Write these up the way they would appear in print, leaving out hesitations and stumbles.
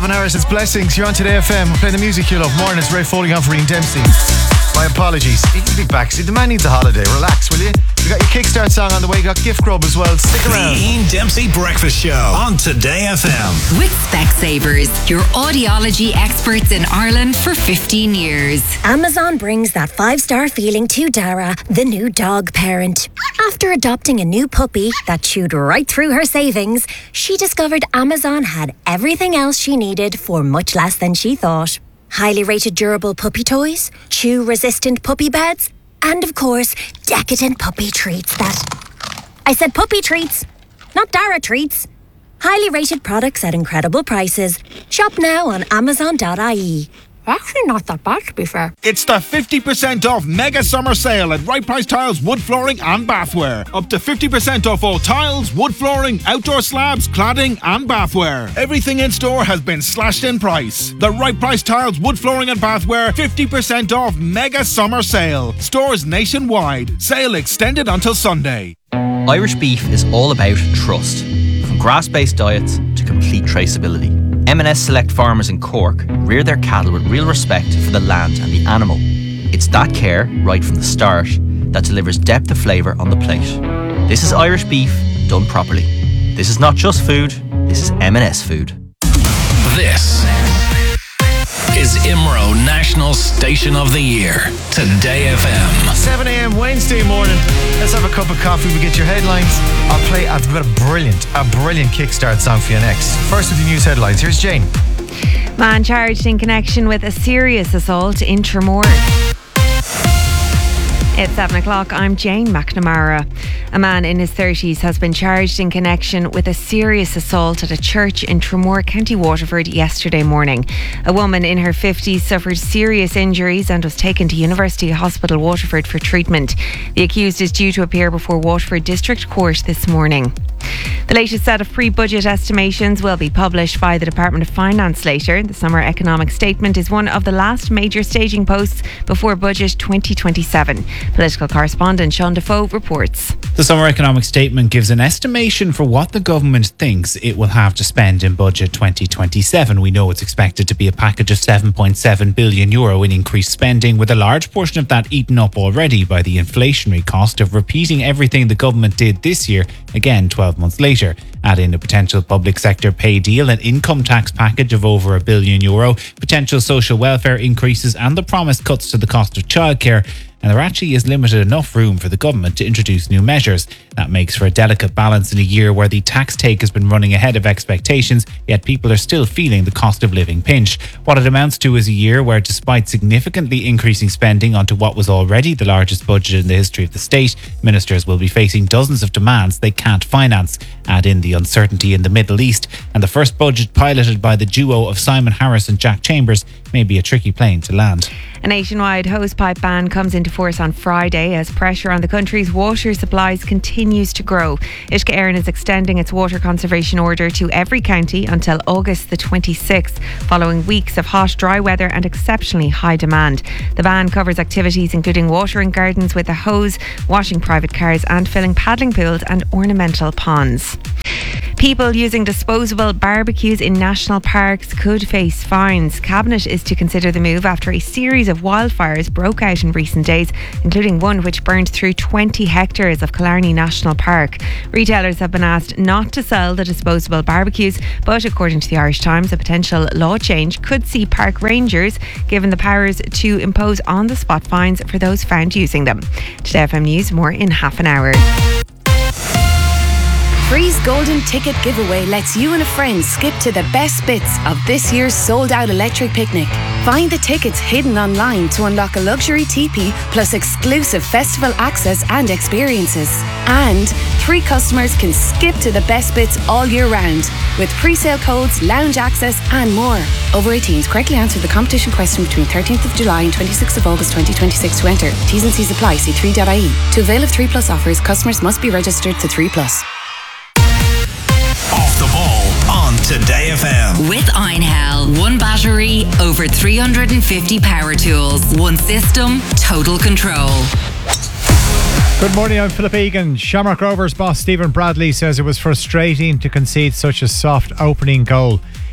7 hours, it's Blessings. You're on Today FM. We're playing the music you love. Morning, it's Ray Foley on for Ian Dempsey. My apologies. He'll be back. See, the man needs a holiday. Relax, will you? You got your Kickstart song on the way. You got Gift Grub as well. Stick around. The Ian Dempsey Breakfast Show on Today FM. With Specsavers, your audiology experts in Ireland for 15 years. Amazon brings that 5-star feeling to Dara, the new dog parent. After adopting a new puppy that chewed right through her savings, she discovered Amazon had everything else she needed for much less than she thought. Highly rated durable puppy toys, chew-resistant puppy beds, and of course, decadent puppy treats I said puppy treats, not Dara treats. Highly rated products at incredible prices. Shop now on Amazon.ie. Actually not that bad, to be fair. It's the 50% off mega summer sale at Right Price Tiles, wood flooring and bathware. Up to 50% off all tiles, wood flooring, outdoor slabs, cladding and bathware. Everything in store has been slashed in price. The Right Price Tiles, wood flooring and bathware 50% off mega summer sale. Stores nationwide. Sale extended until Sunday. Irish beef is all about trust. From grass-based diets to complete traceability. M&S Select Farmers in Cork rear their cattle with real respect for the land and the animal. It's that care, right from the start, that delivers depth of flavour on the plate. This is Irish beef done properly. This is not just food, this is M&S food. This is IMRO National Station of the Year. Today FM. 7 a.m. Wednesday morning. Let's have a cup of coffee. We get your headlines. I've got a brilliant Kickstart song for you next. First with the news headlines. Here's Jane. Man charged in connection with a serious assault in Tramore. It's 7 o'clock. I'm Jane McNamara. A man in his 30s has been charged in connection with a serious assault at a church in Tramore, County Waterford yesterday morning. A woman in her 50s suffered serious injuries and was taken to University Hospital Waterford for treatment. The accused is due to appear before Waterford District Court this morning. The latest set of pre-budget estimations will be published by the Department of Finance later. The summer economic statement is one of the last major staging posts before Budget 2027. Political correspondent Sean Defoe reports. The summer economic statement gives an estimation for what the government thinks it will have to spend in Budget 2027. We know it's expected to be a package of €7.7 billion in increased spending, with a large portion of that eaten up already by the inflationary cost of repeating everything the government did this year, again 12 months later. Add in a potential public sector pay deal, an income tax package of over €1 billion, potential social welfare increases and the promised cuts to the cost of childcare, and there actually is limited enough room for the government to introduce new measures. That makes for a delicate balance in a year where the tax take has been running ahead of expectations, yet people are still feeling the cost of living pinch. What it amounts to is a year where, despite significantly increasing spending onto what was already the largest budget in the history of the state, ministers will be facing dozens of demands they can't finance. Add in the uncertainty in the Middle East, and the first budget piloted by the duo of Simon Harris and Jack Chambers may be a tricky plane to land. A nationwide hosepipe ban comes into force on Friday as pressure on the country's water supplies continues to grow. Uisce Éireann is extending its water conservation order to every county until August the 26th, following weeks of hot, dry weather and exceptionally high demand. The ban covers activities including watering gardens with a hose, washing private cars and filling paddling pools and ornamental ponds. People using disposable barbecues in national parks could face fines. Cabinet is to consider the move after a series of wildfires broke out in recent days, including one which burned through 20 hectares of Killarney National Park. Retailers have been asked not to sell the disposable barbecues, but according to the Irish Times, a potential law change could see park rangers given the powers to impose on-the-spot fines for those found using them. Today FM News, more in half an hour. Free's Golden Ticket Giveaway lets you and a friend skip to the best bits of this year's sold-out electric picnic. Find the tickets hidden online to unlock a luxury teepee plus exclusive festival access and experiences. And 3 customers can skip to the best bits all year round with pre-sale codes, lounge access and more. Over 18s, correctly answer the competition question between 13th of July and 26th of August 2026 to enter. T's and C's apply. See 3.ie. To avail of 3 Plus offers, customers must be registered to 3 Plus. Off the ball on Today FM. With Einhell, one battery, over 350 power tools, one system, total control. Good morning, I'm Philip Egan. Shamrock Rovers boss Stephen Bradley says it was frustrating to concede such a soft opening goal.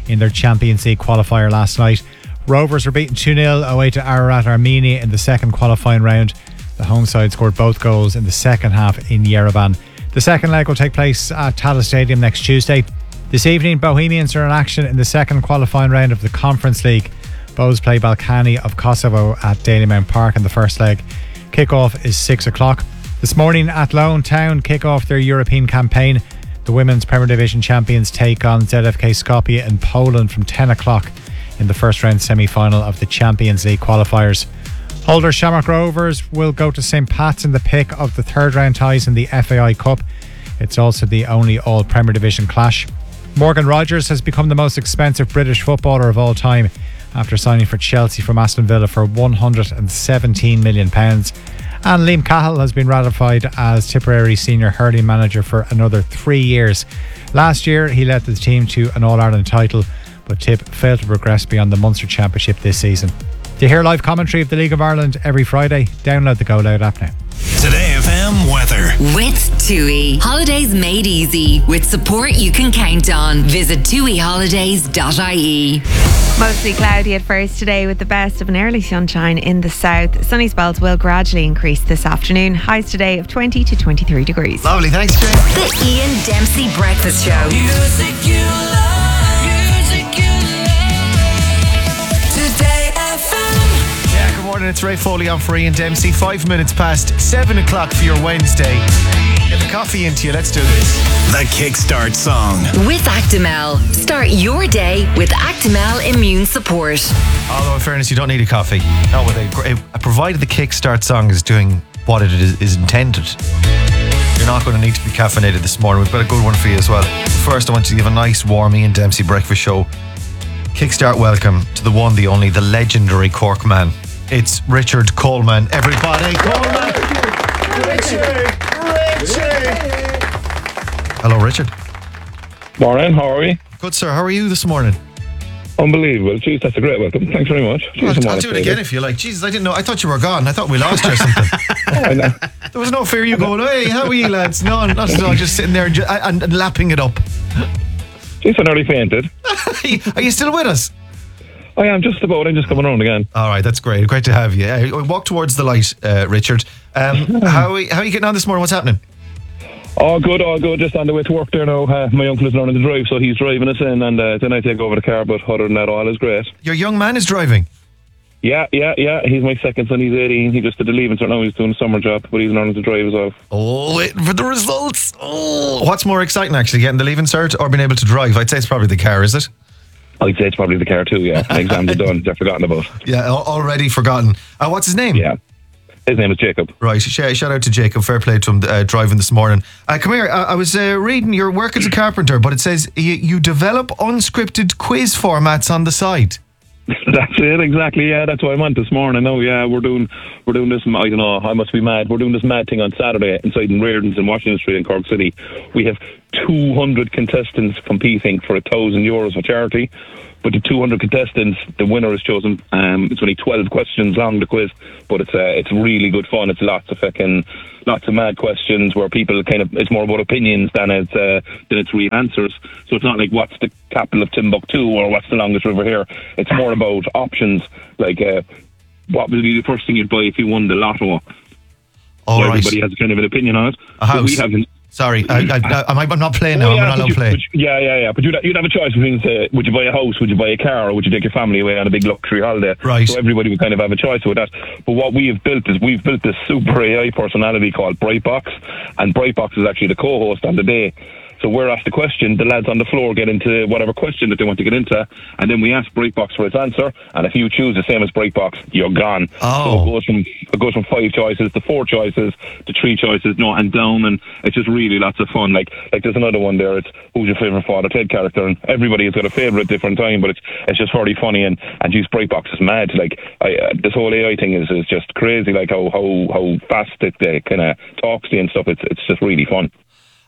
in their Champions League qualifier last night. Rovers were beaten 2-0 away to Ararat Armenia in the second qualifying round. The home side scored both goals in the second half in Yerevan. The second leg will take place at Tata Stadium next Tuesday. This evening, Bohemians are in action in the second qualifying round of the Conference League. Bohs play Balkany of Kosovo at Dalymount Park in the first leg. Kick-off is 6 o'clock. This morning at Lone Town kick off their European campaign. The Women's Premier Division champions take on ZFK Skopje in Poland from 10 o'clock in the first round semi-final of the Champions League qualifiers. Holder Shamrock Rovers will go to St Pat's in the pick of the third round ties in the FAI Cup. It's also the only all Premier Division clash. Morgan Rogers has become the most expensive British footballer of all time after signing for Chelsea from Aston Villa for £117 million. And Liam Cahill has been ratified as Tipperary senior hurling manager for another 3 years. Last year he led the team to an All-Ireland title, but Tip failed to progress beyond the Munster Championship this season. To hear live commentary of the League of Ireland every Friday, download the Go Loud app now. Today FM weather. With TUI. Holidays made easy. With support you can count on. Visit tuiholidays.ie. Mostly cloudy at first today with the best of an early sunshine in the south. Sunny spells will gradually increase this afternoon. Highs today of 20 to 23 degrees. Lovely, thanks, Jane. The Ian Dempsey Breakfast Show. Music you love. Music you love. Today FM. Yeah, good morning. It's Ray Foley on for Ian Dempsey. 5 minutes past 7 o'clock for your Wednesday. Get the coffee into you. Let's do this. The Kickstart Song. With Actimel. Start your day with Actimel Immune Support. Although, in fairness, you don't need a coffee. No, provided the Kickstart Song is doing what it is intended. You're not going to need to be caffeinated this morning. We've got a good one for you as well. First, I want to give a nice, warm Ian Dempsey breakfast show Kickstart welcome to the one, the only, the legendary Cork man. It's Richard Coleman. Everybody, Coleman! Richard! Hello, Richard. Morning, how are we? Good, sir. How are you this morning? Unbelievable. Jeez, that's a great welcome. Thanks very much. I'll do it again if you like. Jesus, I didn't know. I thought you were gone. I thought we lost you or something. I know. There was no fear you going, hey, how are you, lads? No, not at all. Just sitting there and lapping it up. Jeez, I nearly fainted. Are you still with us? I am just about. I'm just coming around again. All right, that's great. Great to have you. Walk towards the light, Richard. How are you getting on this morning? What's happening? All good. Just on the way to work there now. My uncle is learning to drive, so he's driving us in, and then I take over the car, but other than that, all is great. Your young man is driving? Yeah. He's my second son. He's 18. He just did the leaving cert now. He's doing a summer job, but he's learning to drive as well. Oh, waiting for the results. Oh, what's more exciting, actually, getting the leaving cert or being able to drive? I'd say it's probably the car, is it? I'd say it's probably the car too, yeah. The exams are done. They're forgotten about. Yeah, already forgotten. What's his name? Yeah. His name is Jacob. Right, shout out to Jacob. Fair play to him driving this morning. Come here, I was reading your work as a carpenter, but it says you develop unscripted quiz formats on the side. That's it, exactly. Yeah, that's what I want this morning. Oh, yeah, we're doing this. I don't know. I must be mad. We're doing this mad thing on Saturday inside in Reardon's in Washington Street in Cork City. We have 200 contestants competing for €1,000 for charity. But the 200 contestants, the winner is chosen. It's only 12 questions long, the quiz, but it's really good fun. It's lots of mad questions where people it's more about opinions than it's real answers. So it's not like what's the capital of Timbuktu or what's the longest river here. It's more about options, like what would be the first thing you'd buy if you won the lotto. Everybody has kind of an opinion on it. A house. Sorry, I'm not playing now. I'm not allowed to play. Yeah. But you'd have a choice between, would you buy a house, would you buy a car, or would you take your family away on a big luxury holiday? Right. So everybody would kind of have a choice with that. But what we have built is we've built this super AI personality called Brightbox, and Brightbox is actually the co-host on the day. So we're asked the question, the lads on the floor get into whatever question that they want to get into, and then we ask Brightbox for its answer, and if you choose the same as Brightbox, you're gone. Oh. So it goes from 5 choices to 4 choices to 3 choices, and down, and it's just really lots of fun. Like there's another one there, it's who's your favourite Father Ted character, and everybody has got a favourite different time, but it's just very funny, and geez, Brightbox is mad. Like this whole AI thing is just crazy, like how fast it kind of talks to you and stuff. It's just really fun.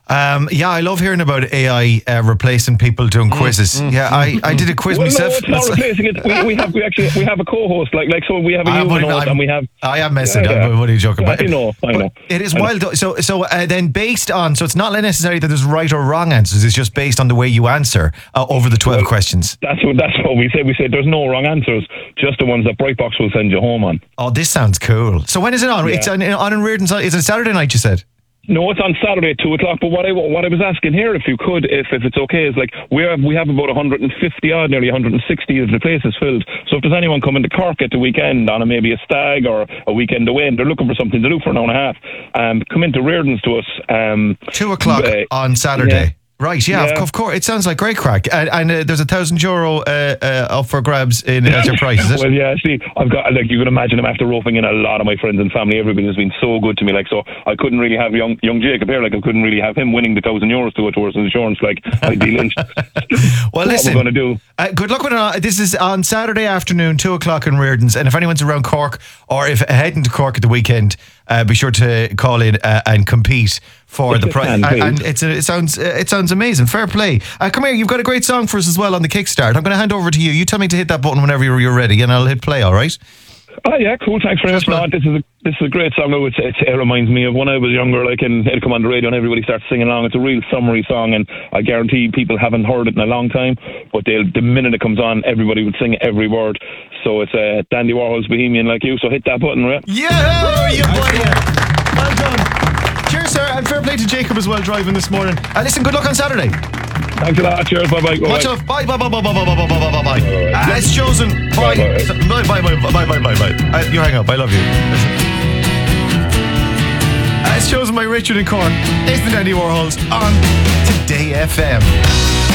Yeah, I love hearing about AI replacing people doing quizzes. Yeah, I did a quiz Well, myself. no, it's not replacing it. We have a co-host, so we have a human host, and we have. I am messing. Yeah. What are you joking about? I know. It is wild. Though. So then based on, so it's not necessarily that there's right or wrong answers. It's just based on the way you answer over the 12 questions. That's what we say. We say there's no wrong answers, just the ones that Brightbox will send you home on. Oh, this sounds cool. So when is it on? Yeah. It's on in Reardon's. Is it Saturday night? You said. No, it's on Saturday at 2:00. But what I was asking here, if you could, if it's okay, is like we have about 150 odd, nearly 160 of the places filled. So if there's anyone coming to Cork at the weekend on maybe a stag or a weekend away, and they're looking for something to do for an hour and a half, come into Reardon's to us. 2:00 on Saturday. Yeah. Right, yeah, of course. It sounds like great crack. And there's €1,000 up for grabs as your price, is it? Well, yeah, see, I've got, like, you can imagine, I'm after roping in a lot of my friends and family. Everybody has been so good to me, like, so I couldn't really have young Jacob here, like, I couldn't really have him winning the €1,000 towards insurance, like, I'd be lynched. Well, listen, what we're going to do. Good luck with it. This is on Saturday afternoon, 2:00 in Reardon's. And if anyone's around Cork or if heading to Cork at the weekend, be sure to call in and compete for the prize. And it sounds amazing. Fair play. Come here, you've got a great song for us as well on the Kickstart. I'm going to hand over to you. You tell me to hit that button whenever you're ready, and I'll hit play. All right? Oh yeah, cool. Thanks very much. No, this is a great song. It reminds me of when I was younger. Like, and it'll come on the radio and everybody starts singing along. It's a real summery song, and I guarantee people haven't heard it in a long time. But the minute it comes on, everybody would sing every word. So it's Dandy Warhol's Bohemian Like You. So hit that button, right? Yeah, you boy. Well done. Cheers, sir, and fair play to Jacob as well driving this morning. Listen, good luck on Saturday. Thanks a lot. Cheers. Bye bye. Much love. Bye. It's chosen. Bye. Bye. You hang up. I love you. It's chosen by Richard in Cork. It's the Dandy Warhols on Today FM.